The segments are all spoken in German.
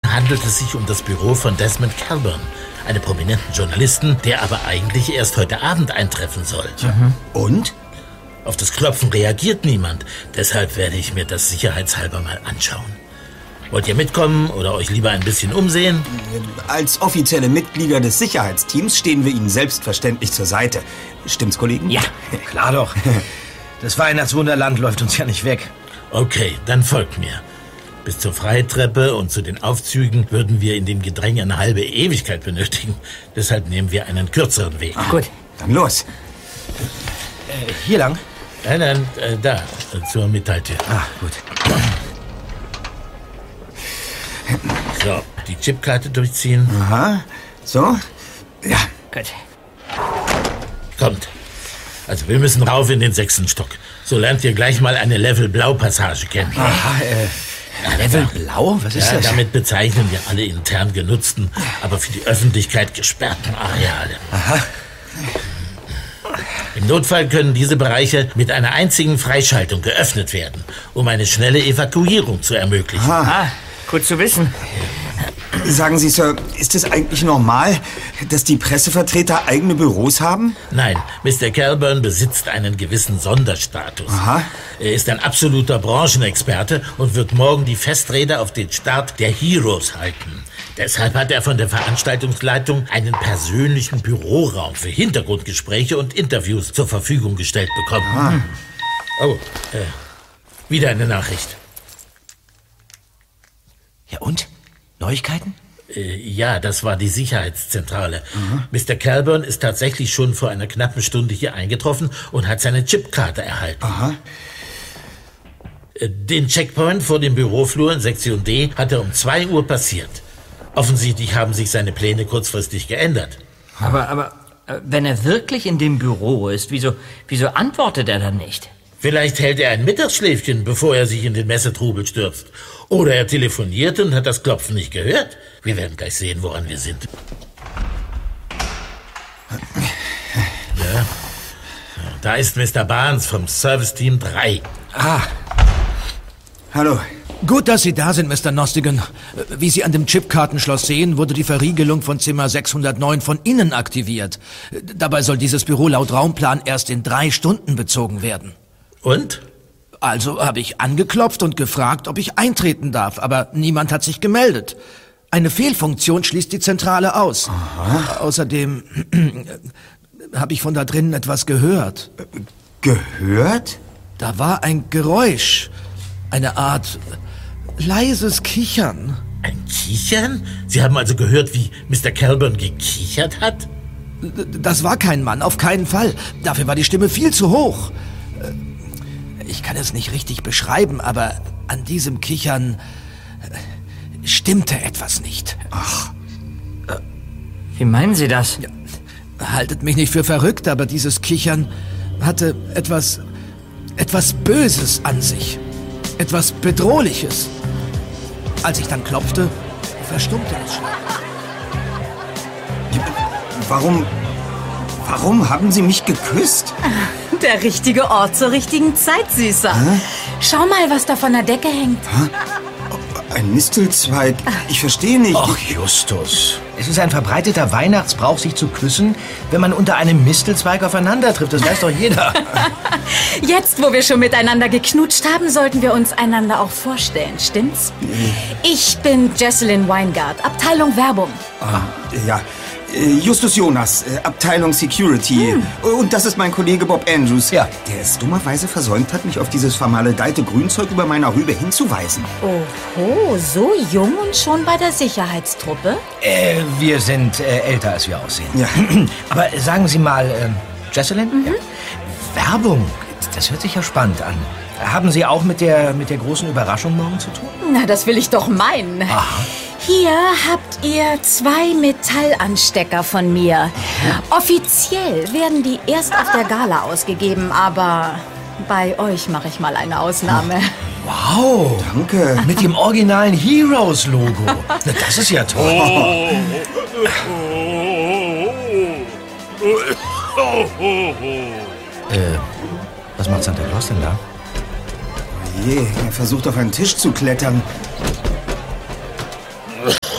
handelt es sich um das Büro von Desmond Calburn, einem prominenten Journalisten, der aber eigentlich erst heute Abend eintreffen soll. Und? Auf das Klopfen reagiert niemand, deshalb werde ich mir das sicherheitshalber mal anschauen. Wollt ihr mitkommen oder euch lieber ein bisschen umsehen? Als offizielle Mitglieder des Sicherheitsteams stehen wir Ihnen selbstverständlich zur Seite. Stimmt's, Kollegen? Ja, klar doch. Das Weihnachtswunderland läuft uns ja nicht weg. Okay, dann folgt mir. Bis zur Freitreppe und zu den Aufzügen würden wir in dem Gedränge eine halbe Ewigkeit benötigen. Deshalb nehmen wir einen kürzeren Weg. Gut, dann los. Hier lang? Nein, da, zur Metalltür. Gut. So, die Chipkarte durchziehen. Aha, so. Ja. Gut. Kommt. Also wir müssen rauf in den 6. Stock. So lernt ihr gleich mal eine Level-Blau-Passage kennen. Level Blau? Was ist das? Damit bezeichnen wir alle intern genutzten, aber für die Öffentlichkeit gesperrten Areale. Aha. Im Notfall können diese Bereiche mit einer einzigen Freischaltung geöffnet werden, um eine schnelle Evakuierung zu ermöglichen. Gut zu wissen. Sagen Sie, Sir, ist es eigentlich normal, dass die Pressevertreter eigene Büros haben? Nein, Mr. Calburn besitzt einen gewissen Sonderstatus. Aha. Er ist ein absoluter Branchenexperte und wird morgen die Festrede auf den Start der Heroes halten. Deshalb hat er von der Veranstaltungsleitung einen persönlichen Büroraum für Hintergrundgespräche und Interviews zur Verfügung gestellt bekommen. Oh, wieder eine Nachricht. Ja und? Neuigkeiten? Ja, das war die Sicherheitszentrale. Mr. Calburn ist tatsächlich schon vor einer knappen Stunde hier eingetroffen und hat seine Chipkarte erhalten. Den Checkpoint vor dem Büroflur in Sektion D hat er um 2 Uhr passiert. Offensichtlich haben sich seine Pläne kurzfristig geändert. Aber wenn er wirklich in dem Büro ist, wieso antwortet er dann nicht? Vielleicht hält er ein Mittagsschläfchen, bevor er sich in den Messetrubel stürzt. Oder er telefoniert und hat das Klopfen nicht gehört. Wir werden gleich sehen, woran wir sind. Ja. Da ist Mr. Barnes vom Service Team 3. Hallo. Gut, dass Sie da sind, Mr. Nostigan. Wie Sie an dem Chipkartenschloss sehen, wurde die Verriegelung von Zimmer 609 von innen aktiviert. Dabei soll dieses Büro laut Raumplan erst in 3 Stunden bezogen werden. Und? Also habe ich angeklopft und gefragt, ob ich eintreten darf, aber niemand hat sich gemeldet. Eine Fehlfunktion schließt die Zentrale aus. Außerdem habe ich von da drinnen etwas gehört. Gehört? Da war ein Geräusch, eine Art leises Kichern. Ein Kichern? Sie haben also gehört, wie Mr. Calburn gekichert hat? Das war kein Mann, auf keinen Fall. Dafür war die Stimme viel zu hoch. Ich kann es nicht richtig beschreiben, aber an diesem Kichern stimmte etwas nicht. Wie meinen Sie das? Ja, haltet mich nicht für verrückt, aber dieses Kichern hatte etwas Böses an sich. Etwas Bedrohliches. Als ich dann klopfte, verstummte es schnell. Warum haben Sie mich geküsst? Der richtige Ort zur richtigen Zeit, Süßer. Schau mal, was da von der Decke hängt. Ein Mistelzweig? Ich verstehe nicht. Och, Justus. Es ist ein verbreiteter Weihnachtsbrauch, sich zu küssen, wenn man unter einem Mistelzweig aufeinander trifft. Das weiß doch jeder. Jetzt, wo wir schon miteinander geknutscht haben, sollten wir uns einander auch vorstellen, stimmt's? Ich bin Jesselyn Weingart, Abteilung Werbung. Ja, Justus Jonas, Abteilung Security. Und das ist mein Kollege Bob Andrews, Ja. der es dummerweise versäumt hat, mich auf dieses vermaledeite Grünzeug über meiner Rübe hinzuweisen. Oho, so jung und schon bei der Sicherheitstruppe? Wir sind älter, als wir aussehen. Ja. Aber sagen Sie mal, Jesselyn? Ja. Werbung, das hört sich ja spannend an. Haben Sie auch mit der großen Überraschung morgen zu tun? Na, das will ich doch meinen. Aha. Hier habt ihr 2 Metallanstecker von mir. Offiziell werden die erst auf der Gala ausgegeben, aber bei euch mache ich mal eine Ausnahme. Wow. Danke. Mit dem originalen Heroes-Logo. Na, das ist ja toll. Was macht Santa Claus denn da? Je, er versucht auf einen Tisch zu klettern.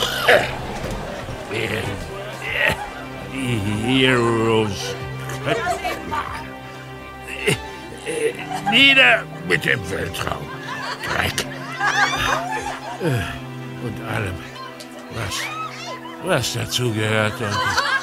Heroes. Nieder mit dem Weltraum. Dreck. Und allem, was dazugehört. Und